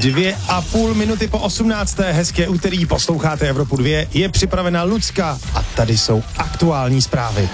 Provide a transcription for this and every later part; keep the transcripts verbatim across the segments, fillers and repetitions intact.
Dvě a půl minuty po osmnácté Hezké úterý, posloucháte Evropu dva, je připravena Lucka a tady jsou aktuální zprávy.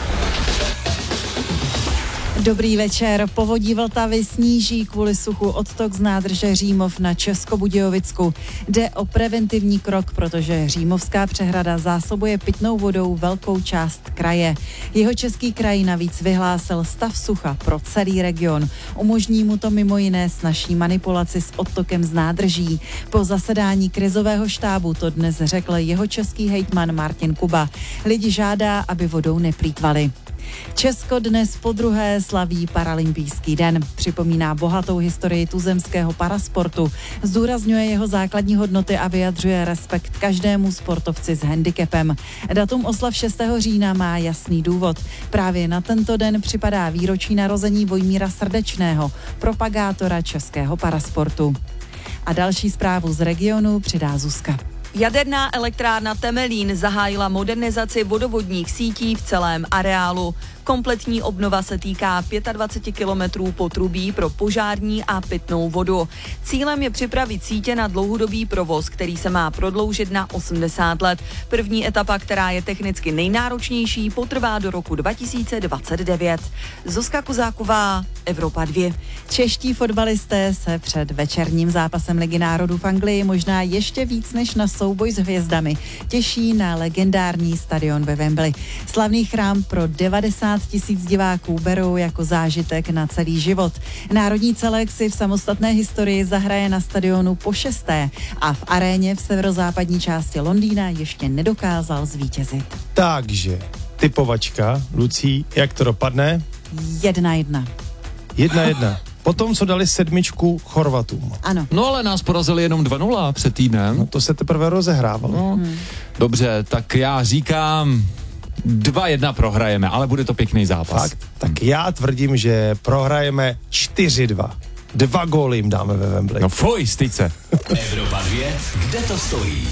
Dobrý večer. Povodí Vltavy sníží kvůli suchu odtok z nádrže Římov na Českobudějovicku. Jde o preventivní krok, protože Římovská přehrada zásobuje pitnou vodou velkou část kraje. Jihočeský kraj navíc vyhlásil stav sucha pro celý region. Umožní mu to mimo jiné snazší manipulaci s odtokem z nádrží. Po zasedání krizového štábu to dnes řekl jihočeský hejtman Martin Kuba. Lidi žádá, aby vodou neplýtvali. Česko dnes podruhé slaví Paralympijský den. Připomíná bohatou historii tuzemského parasportu, zdůrazňuje jeho základní hodnoty a vyjadřuje respekt každému sportovci s handicapem. Datum oslav šestého října má jasný důvod. Právě na tento den připadá výročí narození Vojmíra Srdečného, propagátora českého parasportu. A další zprávu z regionu přidá Zuzka. Jaderná elektrárna Temelín zahájila modernizaci vodovodních sítí v celém areálu. Kompletní obnova se týká dvacet pět kilometrů potrubí pro požární a pitnou vodu. Cílem je připravit sítě na dlouhodobý provoz, který se má prodloužit na osmdesát let. První etapa, která je technicky nejnáročnější, potrvá do roku dva tisíce dvacet devět. Zuzka Kuzáková, Evropa dva. Čeští fotbalisté se před večerním zápasem Ligy národů v Anglii možná ještě víc než na souboj s hvězdami těší na legendární stadion ve Wembley. Slavný chrám pro devadesát tisíc diváků berou jako zážitek na celý život. Národní celek si v samostatné historii zahraje na stadionu po šesté a v aréně v severozápadní části Londýna ještě nedokázal zvítězit. Takže typovačka, Lucí, jak to dopadne? Jedna jedna. Jedna jedna. Potom, co dali sedmičku Chorvatům. Ano. No ale nás porazili jenom dva nula před týdnem. No to se teprve rozehrávalo. No, hmm. Dobře, tak já říkám dva jedna prohrajeme, ale bude to pěkný zápas. Fakt? Tak já tvrdím, že prohrajeme čtyři dva. Dva góly jim dáme ve Wembley. No fuj, styce. Evropa dva, kde to stojí?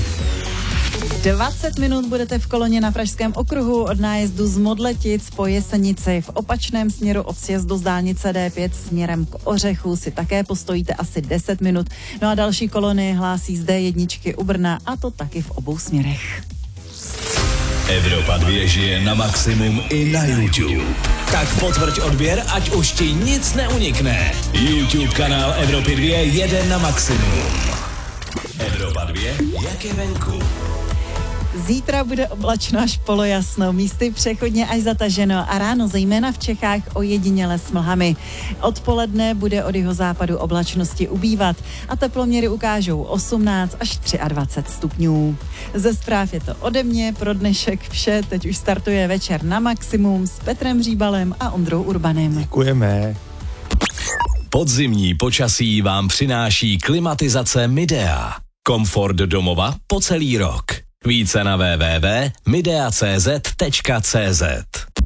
dvacet minut budete v koloně na Pražském okruhu od nájezdu z Modletic po Jesenici. V opačném směru od sjezdu z dálnice D pět směrem k Ořechu si také postojíte asi deset minut. No a další kolony hlásí z D jedna u Brna, a to taky v obou směrech. Evropa dva žije na maximum i na YouTube. Tak potvrď odběr, ať už ti nic neunikne. YouTube kanál Evropy dva jede na maximum. Evropa dva, jak je venku. Zítra bude oblačno až polojasno, místy přechodně až zataženo a ráno zejména v Čechách ojediněle s mlhami. Odpoledne bude od jihozápadu oblačnosti ubývat a teploměry ukážou osmnáct až dvacet tři stupňů. Ze zpráv je to ode mě, pro dnešek vše, teď už startuje večer na maximum s Petrem Říbalem a Ondrou Urbanem. Děkujeme. Podzimní počasí vám přináší klimatizace Midea. Komfort domova po celý rok. Více na w w w tečka midea tečka c z tečka c z.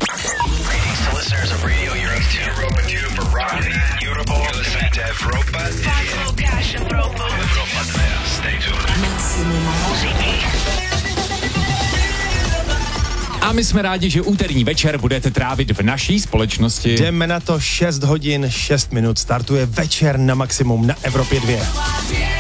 A my jsme rádi, že úterní večer budete trávit v naší společnosti. Jdeme na to, šest hodin šest minut, startuje večer na maximum na Evropě dva.